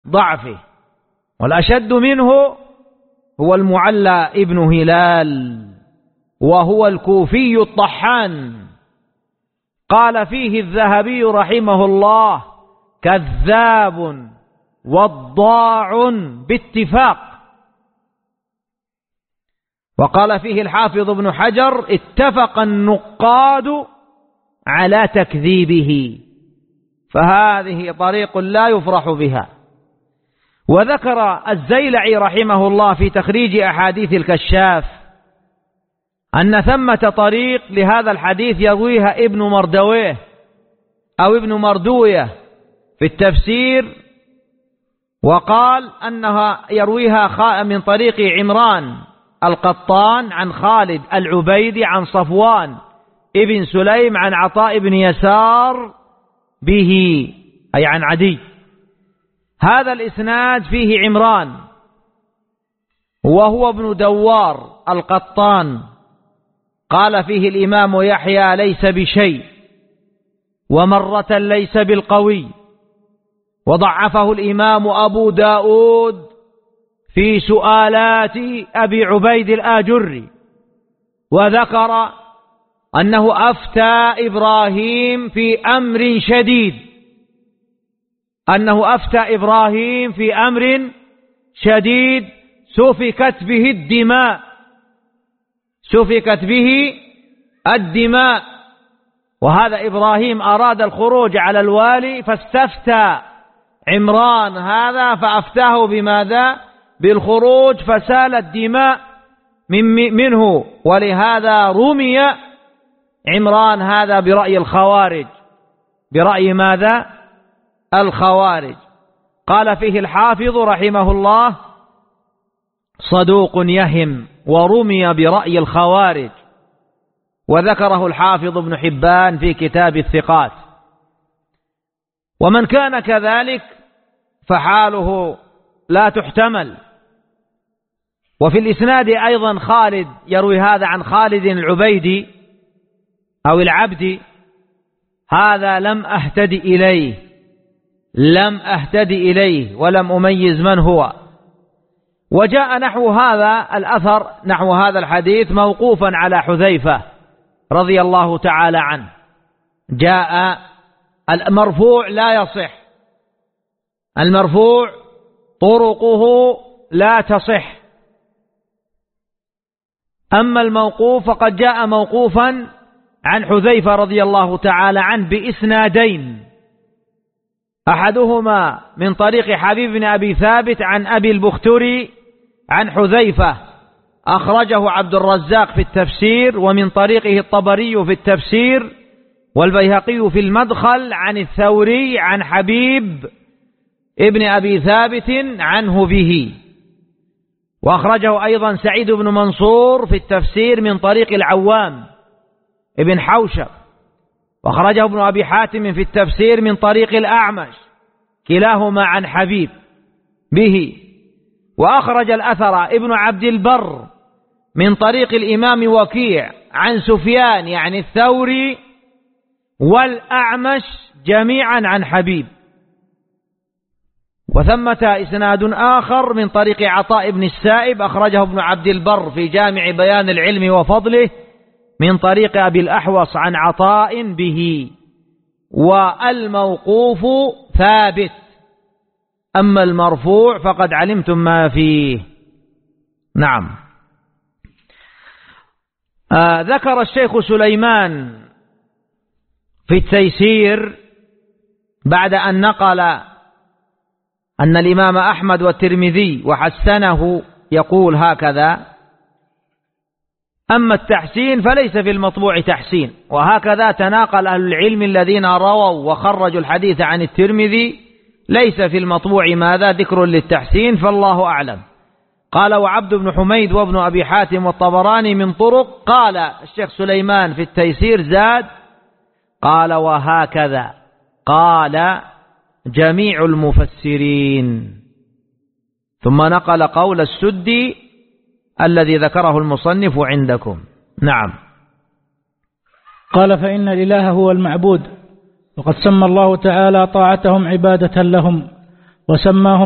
ضعفه. والأشد منه هو المعلى ابن هلال، وهو الكوفي الطحان. قال فيه الذهبي رحمه الله: كذاب وضاع باتفاق. وقال فيه الحافظ ابن حجر: اتفق النقاد على تكذيبه، فهذه طريق لا يفرح بها. وذكر الزيلعي رحمه الله في تخريج أحاديث الكشاف أن ثمة طريق لهذا الحديث يرويها ابن مردويه أو ابن مردوية في التفسير، وقال أنها يرويها من طريق عمران القطان عن خالد العبيدي عن صفوان ابن سليم عن عطاء بن يسار به، أي عن عدي. هذا الإسناد فيه عمران وهو ابن دوار القطان. قال فيه الإمام يحيى: ليس بشيء، ومرة ليس بالقوي. وضعفه الإمام أبو داود في سؤالات أبي عبيد الآجري، وذكر أنه أفتى إبراهيم في أمر شديد، أنه أفتى إبراهيم في أمر شديد سفكت به الدماء، سفكت به الدماء. وهذا إبراهيم أراد الخروج على الوالي فاستفتى عمران هذا فأفتاه بماذا؟ بالخروج، فسال الدماء منه، ولهذا رمي عمران هذا برأي الخوارج. برأي ماذا؟ الخوارج. قال فيه الحافظ رحمه الله: صدوق يهم، ورمي برأي الخوارج. وذكره الحافظ ابن حبان في كتاب الثقات. ومن كان كذلك فحاله لا تحتمل. وفي الإسناد أيضا خالد يروي هذا عن خالد العبيدي أو العبدي، هذا لم أهتدي إليه، لم أهتدي إليه ولم أميز من هو. وجاء نحو هذا الأثر، نحو هذا الحديث موقوفا على حذيفة رضي الله تعالى عنه. جاء المرفوع لا يصح، المرفوع طرقه لا تصح. أما الموقوف فقد جاء موقوفا عن حذيفة رضي الله تعالى عنه بإسنادين، أحدهما من طريق حبيب بن أبي ثابت عن أبي البختري عن حذيفة، أخرجه عبد الرزاق في التفسير، ومن طريقه الطبري في التفسير والبيهقي في المدخل عن الثوري عن حبيب ابن أبي ثابت عنه به. وأخرجه أيضا سعيد بن منصور في التفسير من طريق العوام ابن حوشب، وأخرجه ابن أبي حاتم في التفسير من طريق الأعمش، كلاهما عن حبيب به. وأخرج الأثر ابن عبد البر من طريق الإمام وكيع عن سفيان يعني الثوري والأعمش جميعا عن حبيب. وثمة إسناد آخر من طريق عطاء بن السائب، أخرجه ابن عبد البر في جامع بيان العلم وفضله من طريق أبي الأحوص عن عطاء به. والموقوف ثابت، أما المرفوع فقد علمتم ما فيه. نعم. ذكر الشيخ سليمان في التيسير بعد أن نقل أن الإمام أحمد والترمذي وحسنه يقول هكذا: أما التحسين فليس في المطبوع تحسين. وهكذا تناقل أهل العلم الذين رووا وخرجوا الحديث عن الترمذي، ليس في المطبوع ماذا؟ ذكر للتحسين، فالله أعلم. قال: وعبد بن حميد وابن أبي حاتم والطبراني من طرق. قال الشيخ سليمان في التيسير زاد قال: وهكذا قال جميع المفسرين. ثم نقل قول السدي الذي ذكره المصنف عندكم. نعم. قال: فإن الإله هو المعبود، وقد سمى الله تعالى طاعتهم عبادة لهم، وسماهم